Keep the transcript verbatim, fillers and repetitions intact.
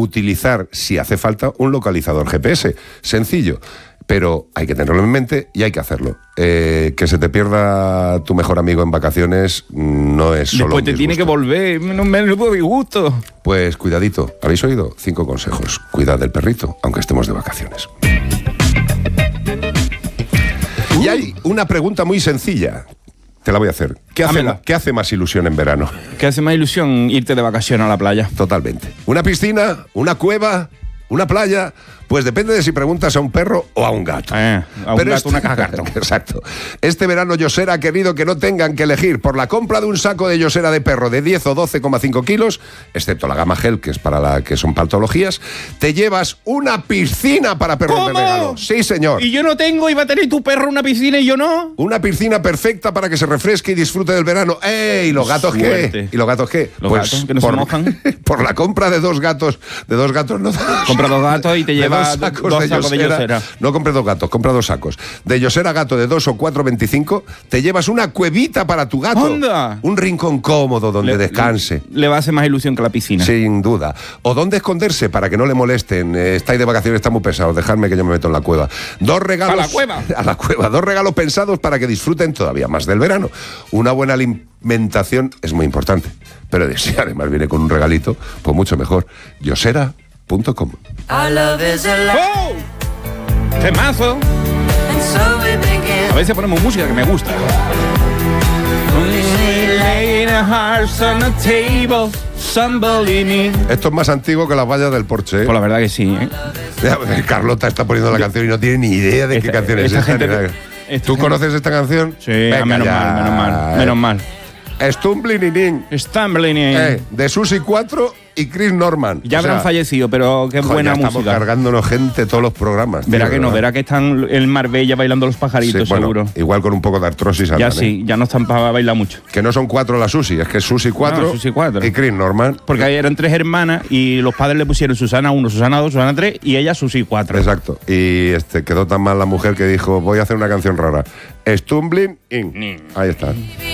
utilizar, si hace falta, un localizador G P S. Sencillo. Pero hay que tenerlo en mente y hay que hacerlo. Eh, que se te pierda tu mejor amigo en vacaciones no es solo Después te tiene que volver, no me menudo disgusto. Pues cuidadito, ¿habéis oído? Cinco consejos. Cuidad del perrito, aunque estemos de vacaciones. Uh. Y hay una pregunta muy sencilla. Te la voy a hacer. ¿Qué hace, ¿Qué hace más ilusión en verano? ¿Qué hace más ilusión irte de vacaciones a la playa? Totalmente. ¿Una piscina? ¿Una cueva? ¿Una playa? Pues depende de si preguntas a un perro o a un gato. Eh, a un Pero gato, este, una caja de cartón. Exacto. Este verano Yosera ha querido que no tengan que elegir por la compra de un saco de Yosera de perro de diez o doce coma cinco kilos, excepto la gama gel, que es para la que son patologías, te llevas una piscina para perros ¿Cómo? de regalo. Sí, señor. ¿Y yo no tengo? ¿Iba a tener tu perro una piscina y yo no? Una piscina perfecta para que se refresque y disfrute del verano. ¡Ey! ¿Y los gatos Suerte. qué? ¿Y los gatos qué? Los pues gatos que no por, se mojan. Por la compra de dos gatos, de dos gatos no. Compra dos gatos y te de lleva dos sacos, dos de, sacos de Yosera. Yosera. No compres dos gatos, compra dos sacos. De Yosera gato de dos o cuatro veinticinco, te llevas una cuevita para tu gato. ¡Anda! Un rincón cómodo donde Le- descanse. Le va a hacer más ilusión que la piscina. Sin duda. O dónde esconderse para que no le molesten. Eh, estáis de vacaciones, está muy pesado. Dejadme que yo me meto en la cueva. Dos regalos. ¡A la cueva! A la cueva. Dos regalos pensados para que disfruten todavía más del verano. Una buena alimentación es muy importante. Pero si además viene con un regalito, pues mucho mejor. Yosera punto com. ¡Oh! ¡Temazo! A veces ponemos música que me gusta. Esto es más antiguo que las vallas del Porsche. ¿eh? Pues la verdad que sí, ¿eh? Carlota está poniendo la canción y no tiene ni idea de Esta- qué canción es esta esta. gente ni nada. que- esta ¿Tú gente- conoces esta canción? Sí, Venga menos ya, mal, menos mal, eh. menos mal. Stumbling Stumbling in. eh, de Susi cuatro y Chris Norman. Ya O sea, habrán fallecido, pero qué joder, buena ya estamos música. cargándonos gente todos los programas. Verá tío, que no, ¿verdad? verá que están en Marbella bailando los pajaritos, Sí, bueno, seguro. igual con un poco de artrosis Ya andan, sí, ¿eh? ya no están para bailar mucho. Que no son cuatro la Susi, es que es Susi cuatro, No, Susi cuatro. y Chris Norman. Porque ahí eran tres hermanas y los padres le pusieron Susana uno, Susana dos, Susana tres y ella Susi cuatro. Exacto. Y este quedó tan mal la mujer que dijo, voy a hacer una canción rara. Stumbling in. Ahí está.